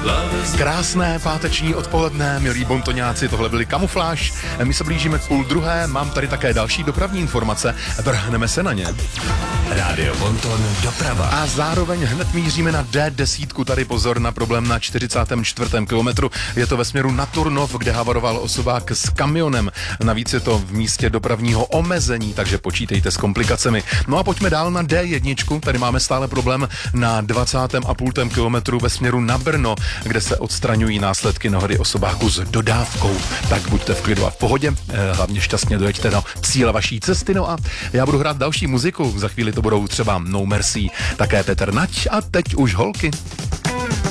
Krásné páteční odpoledne, milí bontoňáci, tohle byli Kamufláž. My se blížíme k 12:30, mám tady také další dopravní informace, vrhneme se na ně. Rádio Bonton doprava. A zároveň hned míříme na D10, tady pozor na problém na 44. kilometru. Je to ve směru na Turnov, kde havaroval osobák s kamionem. Navíc je to v místě dopravního omezení, takže počítejte s komplikacemi. No a pojďme dál na D1, tady máme stále problém na 20,5 kilometru ve směru na Brno, kde se odstraňují následky nehody osobáku s dodávkou. Tak buďte v klidu a v pohodě, hlavně šťastně dojeďte do cíle vaší cesty. No a já budu hrát další muziku, za chvíli to budou třeba No Mercy, také Petr Nať a teď už holky.